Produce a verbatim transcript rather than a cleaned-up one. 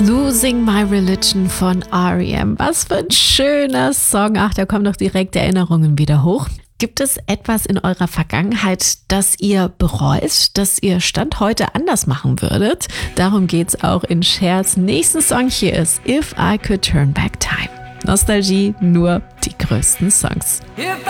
Losing My Religion von R E M. Was für ein schöner Song. Ach, da kommen doch direkt Erinnerungen wieder hoch. Gibt es etwas in eurer Vergangenheit, das ihr bereut, das ihr Stand heute anders machen würdet? Darum geht's auch in Chers nächsten Song. Hier ist If I Could Turn Back Time. Nostalgie, nur die größten Songs.